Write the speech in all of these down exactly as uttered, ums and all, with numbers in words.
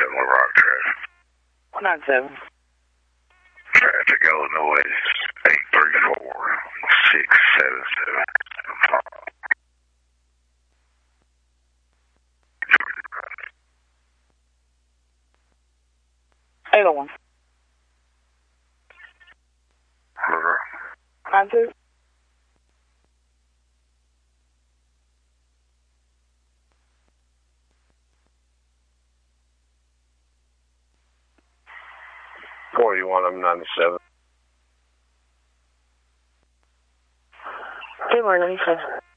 Little Rock traffic. one nine seven. Traffic, Illinois, eight three four, six seven seven. eight oh one. nine two. forty-one, I'm ninety-seven. Good morning, sir.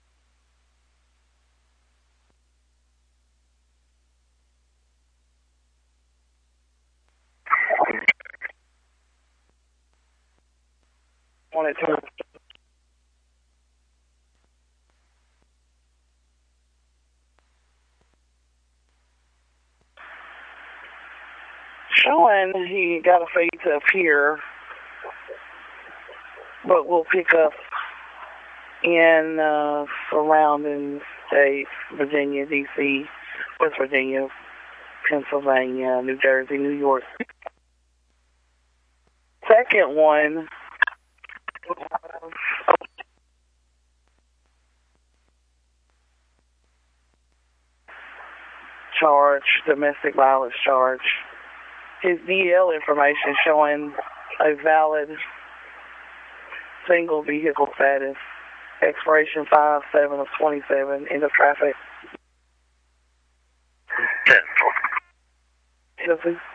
One eight two. Showing he got a fade to appear, but we'll pick up in uh, surrounding states, Virginia, D C, West Virginia, Pennsylvania, New Jersey, New York. Second one, charge, domestic violence charge. His D L information showing a valid single vehicle status, expiration five seven of twenty-seven, end of traffic. ten. Yes, please.